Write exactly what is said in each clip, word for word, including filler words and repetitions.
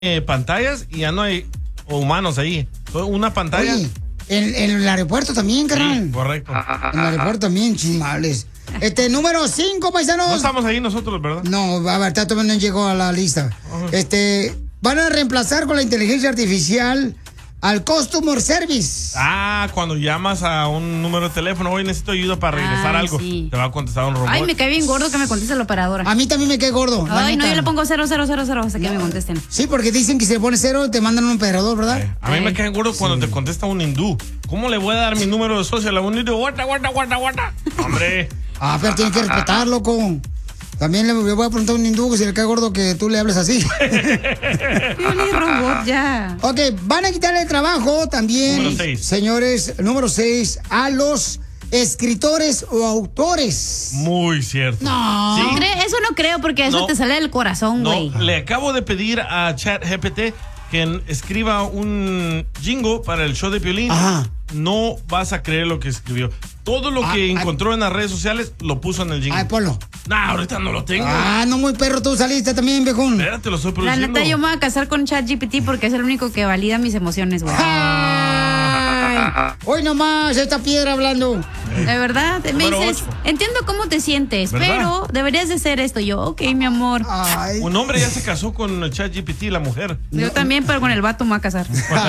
eh, pantallas y ya no hay humanos ahí. Una pantalla. Oye, en, en el aeropuerto también, carnal. Sí, correcto. En el aeropuerto también, chimales. Este, número cinco, paisanos. No estamos ahí nosotros, ¿verdad? No, a ver, todavía no llegó a la lista. Uh-huh. Este, van a reemplazar con la inteligencia artificial al Customer Service. Ah, cuando llamas a un número de teléfono, hoy necesito ayuda para regresar Ay, algo. Sí. Te va a contestar un robot. Ay, me cae bien gordo que me conteste la operadora. A mí también me cae gordo. Ay, no, yo le pongo cero, cero, cero, cero hasta que no. me contesten. Sí, porque dicen que si le pones cero te mandan un operador, ¿verdad? Eh, a mí Ay. me cae gordo cuando sí. te contesta un hindú. ¿Cómo le voy a dar mi número de social a un hindú? Guarda, guarda, guarda, guarda. Hombre. Ah, pero tienes que respetar, loco. También le voy a preguntar a un hindú que si le cae gordo que tú le hables así. Pioli robot, ya. Ok, van a quitarle trabajo también, número seis. Señores, número seis, a los escritores o autores. Muy cierto. No, ¿Sí? ¿No cree? Eso no creo porque eso no. te sale del corazón, güey. No, le acabo de pedir a ChatGPT que escriba un jingle para el show de Piolín. Ajá. No vas a creer lo que escribió. Todo lo ah, que ah, encontró en las redes sociales lo puso en el jingle. Ay, ponlo. Nah, ahorita no lo tengo. Ah, no, muy perro, tú saliste también, viejón. Espérate, lo estoy La produciendo. neta, yo me voy a casar con ChatGPT porque es el único que valida mis emociones, güey. Ay, hoy nomás esta piedra hablando. De verdad, me Número dices, ocho. entiendo cómo te sientes, ¿verdad? Pero deberías de hacer esto. Yo, ok, mi amor. Ay. Un hombre ya se casó con ChatGPT, la mujer. Yo No. también, pero con el vato me voy a casar.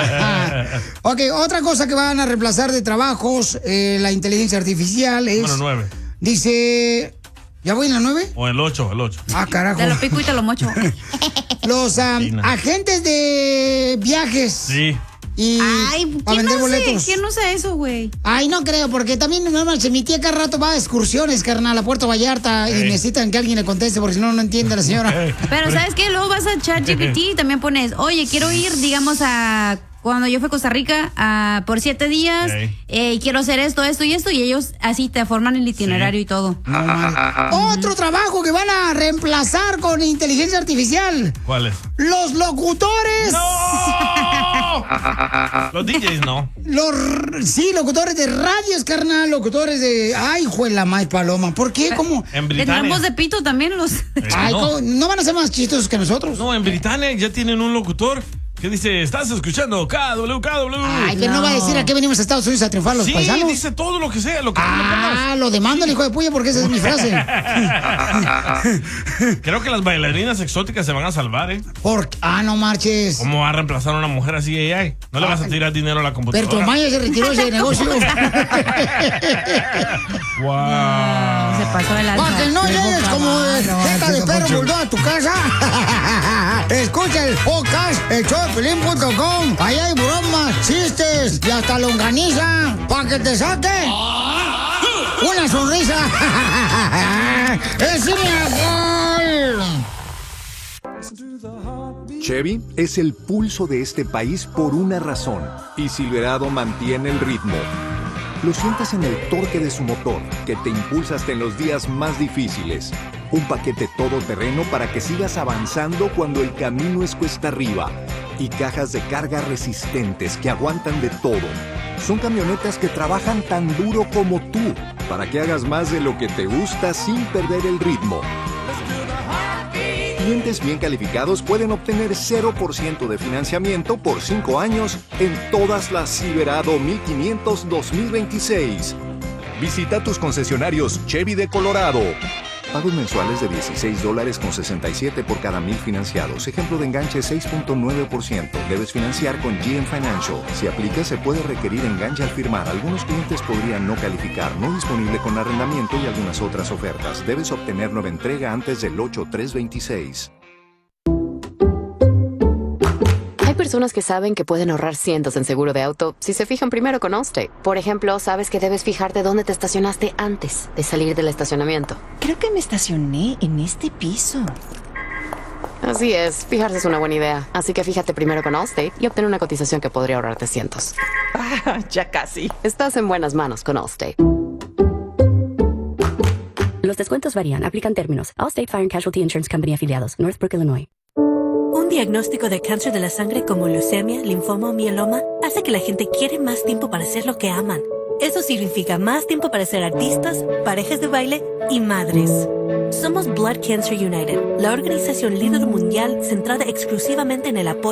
Ok, otra cosa que van a reemplazar de trabajos, eh, la inteligencia artificial es... Número nueve. Dice... ¿Ya voy en la nueve? O el ocho, el ocho. Ah, carajo. Te lo pico y te lo mocho. Los um, China. agentes de viajes. Sí. Y Ay, para ¿quién vender no boletos. sé? ¿Quién no usa eso, güey? Ay, no creo, porque también no manches, mi tía cada rato va a excursiones, carnal, a Puerto Vallarta y Ey. necesitan que alguien le conteste porque si no, no entiende la señora. Pero ¿sabes qué? Luego vas a ChatGPT y también pones, oye, quiero ir, digamos, a... Cuando yo fui a Costa Rica a, por siete días, Ey. eh, quiero hacer esto, esto y esto, y ellos así te forman el itinerario Sí. y todo. No, madre. Otro trabajo que van a reemplazar con inteligencia artificial. ¿Cuál es? Los locutores. ¡No! Los D Js no. Los, sí, locutores de radios, carnal, locutores de... Ay, juela más paloma. ¿Por qué? ¿Cómo? En ¿Tendrán Britania. voz de pito también los...? Eh, Ay, no. ¿cómo? ¿No van a ser más chistosos que nosotros? No, en Britania ya tienen un locutor que dice, estás escuchando K W K W. Ay, pero no. no va a decir a qué venimos a Estados Unidos a triunfar los sí, paisanos. dice todo lo que sea, lo que Ah, lo demando el hijo de puya porque esa es mi frase. Creo que las bailarinas exóticas se van a salvar, ¿eh? Por... Ah, no marches. ¿Cómo va a reemplazar a una mujer así A I? No le vas a tirar dinero a la Pero computadora. tu Maya se retiró de ese negocio. Wow. Se pasó de lanza. Para que no llegues como de jeta de perro bulldog a tu casa. Escucha el podcast, el show de Piolín punto com. Allá hay bromas, chistes y hasta longaniza. Para que te saque una sonrisa. ¡Es Chevy es el pulso de este país por una razón, y Silverado mantiene el ritmo. Lo sientes en el torque de su motor, que te impulsa hasta en los días más difíciles. Un paquete todoterreno para que sigas avanzando cuando el camino es cuesta arriba. Y cajas de carga resistentes que aguantan de todo. Son camionetas que trabajan tan duro como tú, para que hagas más de lo que te gusta sin perder el ritmo. Clientes bien calificados pueden obtener cero por ciento de financiamiento por cinco años en todas las Silverado mil quinientos dos mil veintiséis. Visita tus concesionarios Chevy de Colorado. Pagos mensuales de dieciséis dólares con sesenta y siete por cada mil financiados. Ejemplo de enganche seis punto nueve por ciento. Debes financiar con G M Financial. Si aplica, se puede requerir enganche al firmar. Algunos clientes podrían no calificar. No disponible con arrendamiento y algunas otras ofertas. Debes obtener nueva entrega antes del ocho tres veintiséis. Hay personas que saben que pueden ahorrar cientos en seguro de auto si se fijan primero con Allstate. Por ejemplo, sabes que debes fijarte dónde te estacionaste antes de salir del estacionamiento. Creo que me estacioné en este piso. Así es, fijarse es una buena idea. Así que fíjate primero con Allstate y obtén una cotización que podría ahorrarte cientos. Ah, ya casi. Estás en buenas manos con Allstate. Los descuentos varían, aplican términos. Allstate Fire and Casualty Insurance Company afiliados, Northbrook, Illinois. Un diagnóstico de cáncer de la sangre como leucemia, linfoma o mieloma hace que la gente quiere más tiempo para hacer lo que aman. Eso significa más tiempo para ser artistas, parejas de baile y madres. Somos Blood Cancer United, la organización líder mundial centrada exclusivamente en el apoyo